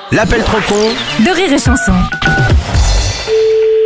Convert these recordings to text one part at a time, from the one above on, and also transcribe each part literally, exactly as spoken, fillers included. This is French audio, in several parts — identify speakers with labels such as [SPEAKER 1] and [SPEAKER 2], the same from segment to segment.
[SPEAKER 1] L'appel trop con
[SPEAKER 2] de Rire et Chanson.
[SPEAKER 3] Allô ?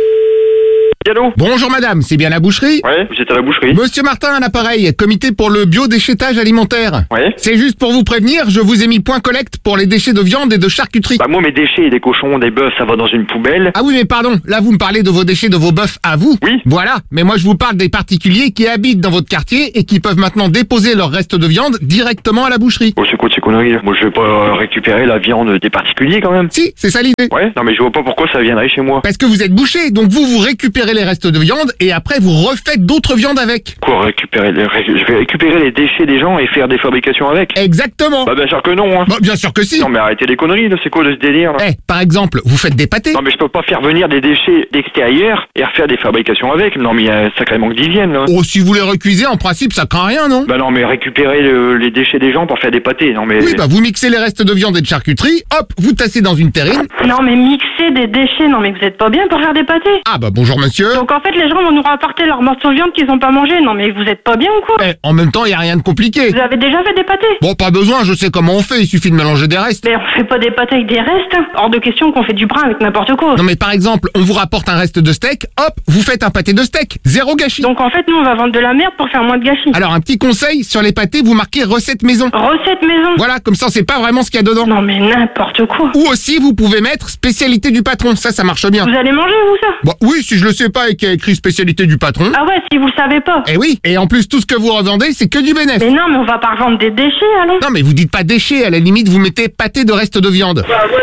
[SPEAKER 4] Bonjour madame, c'est bien la boucherie ?
[SPEAKER 3] Ouais, vous êtes à la boucherie.
[SPEAKER 4] Monsieur Martin à l'appareil, comité pour le biodéchettage alimentaire.
[SPEAKER 3] Ouais.
[SPEAKER 4] C'est juste pour vous prévenir, je vous ai mis point collecte pour les déchets de viande et de charcuterie.
[SPEAKER 3] Bah moi mes déchets, des cochons, des bœufs, ça va dans une poubelle.
[SPEAKER 4] Ah oui mais pardon, là vous me parlez de vos déchets de vos bœufs à vous.
[SPEAKER 3] Oui.
[SPEAKER 4] Voilà, mais moi je vous parle des particuliers qui habitent dans votre quartier et qui peuvent maintenant déposer leurs restes de viande directement à la boucherie.
[SPEAKER 3] Oh c'est quoi de ces conneries là ? Moi je vais pas euh, récupérer la viande des particuliers quand même.
[SPEAKER 4] Si, c'est ça l'idée.
[SPEAKER 3] Ouais, non mais je vois pas pourquoi ça viendrait chez moi.
[SPEAKER 4] Parce que vous êtes boucher, donc vous vous récupérez les restes de viande et après vous refaites d'autres viandes avec.
[SPEAKER 3] Quoi récupérer les... Je vais récupérer les déchets des gens et faire des fabrications avec ?
[SPEAKER 4] Exactement.
[SPEAKER 3] Bah bien sûr que non hein.
[SPEAKER 4] Bon, bien sûr que si.
[SPEAKER 3] Non mais arrêtez les conneries là, c'est quoi de ce délire là ?
[SPEAKER 4] Eh, par exemple, vous faites des pâtés.
[SPEAKER 3] Non mais je peux pas faire venir des déchets d'extérieur et refaire des fabrications avec. Non mais il y a un sacré manque d'hygiène là.
[SPEAKER 4] Oh, si vous les recuisez, en principe, ça craint rien, non?
[SPEAKER 3] Bah non mais récupérer le- les déchets des gens pour faire des pâtés, non mais...
[SPEAKER 4] Oui, bah vous mixez les restes de viande et de charcuterie, hop, vous tassez dans une terrine.
[SPEAKER 5] Non mais mixer des déchets, non mais vous êtes pas bien pour faire des pâtés.
[SPEAKER 4] Ah bah bonjour monsieur.
[SPEAKER 5] Donc en fait les gens vont nous rapporter leur morceau de viande qu'ils ont pas mangé, non mais vous êtes pas bien ou quoi?
[SPEAKER 4] Eh, en même temps, y a rien de compliqué.
[SPEAKER 5] Vous avez déjà fait des pâtés?
[SPEAKER 4] Bon, pas besoin, je sais comment on fait, il suffit de mélanger des restes.
[SPEAKER 5] Mais on fait pas des pâtés avec des restes, hein. Hors de question qu'on fait du brin avec n'importe quoi.
[SPEAKER 4] Non mais par exemple, on vous rapporte un reste de steak, hop, vous faites un pâté de steak, zéro gâchis.
[SPEAKER 5] Donc en fait nous on va vendre de la merde pour faire moins de gâchis.
[SPEAKER 4] Alors un petit conseil, sur les pâtés, vous marquez recette maison.
[SPEAKER 5] Recette maison.
[SPEAKER 4] Voilà, comme ça on sait pas vraiment ce qu'il y a dedans.
[SPEAKER 5] Non mais n'importe quoi.
[SPEAKER 4] Ou aussi, vous pouvez mettre spécialité du patron, ça, ça marche bien.
[SPEAKER 5] Vous allez manger vous ça?
[SPEAKER 4] Bon, oui, si je le sais pas et qu'il y a écrit spécialité du patron.
[SPEAKER 5] Ah ouais, si vous le savez pas.
[SPEAKER 4] Eh oui, et en plus tout ce que vous revendez, c'est que du bénéf.
[SPEAKER 5] Mais non mais on va pas revendre des déchets allons.
[SPEAKER 4] Non mais vous dites pas déchets, à la limite vous mettez pâté de reste de viande.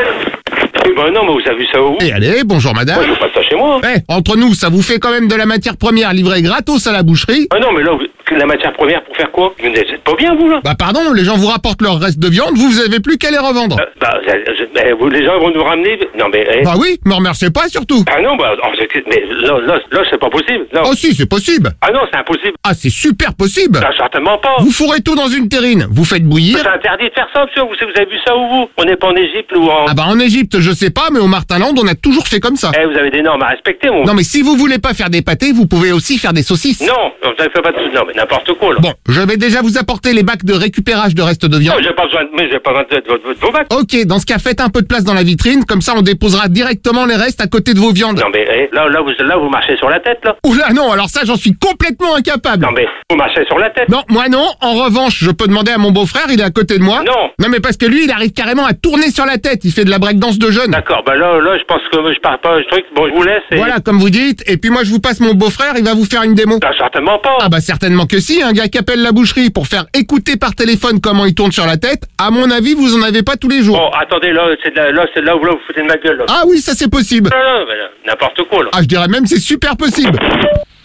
[SPEAKER 6] Eh ben non, mais vous avez vu ça où?
[SPEAKER 4] Et allez, bonjour madame.
[SPEAKER 6] Moi, je veux pas ça chez moi.
[SPEAKER 4] Eh, entre nous, ça vous fait quand même de la matière première livrée gratos à la boucherie.
[SPEAKER 6] Ah non, mais là, vous- la matière première pour faire quoi? Vous n'êtes pas bien, vous, là?
[SPEAKER 4] Bah pardon, les gens vous rapportent leur reste de viande, vous, vous avez plus qu'à les revendre.
[SPEAKER 6] Euh, bah, je- je- mais vous, les gens vont nous ramener... Non, mais... eh.
[SPEAKER 4] Bah oui, me remerciez pas surtout.
[SPEAKER 6] Ah non, bah, oh, c'est- mais là, là, là c'est pas possible. Non.
[SPEAKER 4] Oh si, c'est possible.
[SPEAKER 6] Ah non, c'est impossible.
[SPEAKER 4] Ah, c'est super possible.
[SPEAKER 6] Ah, certainement pas.
[SPEAKER 4] Vous fourrez tout dans une terrine, vous faites bouillir.
[SPEAKER 6] C'est interdit de faire ça, monsieur. Vous, vous avez vu ça où, vous? On n'est pas en Égypte ou en...
[SPEAKER 4] Ah bah en Égypte, je sais pas, mais au Martinland, on a toujours fait comme ça.
[SPEAKER 6] Eh, vous avez des normes à respecter, mon...
[SPEAKER 4] Non mais si vous voulez pas faire des pâtés, vous pouvez aussi faire des saucisses.
[SPEAKER 6] Non, vous avez fait pas de... Non, mais n'importe quoi, là.
[SPEAKER 4] Bon, je vais déjà vous apporter les bacs de récupérage de restes de
[SPEAKER 6] Non,
[SPEAKER 4] viande.
[SPEAKER 6] j'ai pas besoin de... Mais j'ai pas besoin de, de, de, de vos bacs.
[SPEAKER 4] Ok, dans ce cas, faites un peu de place dans la vitrine, comme ça on déposera directement les restes à côté de vos viandes.
[SPEAKER 6] Non, mais eh, là, là, vous, là, vous marchez sur la tête, là.
[SPEAKER 4] Oula non, alors ça j'en suis complètement incapable.
[SPEAKER 6] Non, mais vous marchez sur la tête.
[SPEAKER 4] Non, moi non, en revanche, je peux demander à mon beau-frère, il est à côté de moi.
[SPEAKER 6] Non.
[SPEAKER 4] Non mais parce que lui, il arrive carrément à tourner sur la tête, il fait de la breakdance de jeune.
[SPEAKER 6] D'accord, bah là, là, je pense que je pars pas, je truc, bon, je vous laisse et...
[SPEAKER 4] Voilà, comme vous dites, et puis moi je vous passe mon beau-frère, il va vous faire une démo.
[SPEAKER 6] Ah, certainement pas.
[SPEAKER 4] Ah bah certainement que si, un gars qui appelle la boucherie pour faire écouter par téléphone comment il tourne sur la tête, à mon avis, vous en avez pas tous les jours.
[SPEAKER 6] Bon, attendez, là, c'est de la- là, c'est là où là, vous foutez de ma gueule, là.
[SPEAKER 4] Ah oui, ça c'est possible.
[SPEAKER 6] Non, non, mais là, n'importe quoi, là.
[SPEAKER 4] Ah, je dirais même c'est super possible.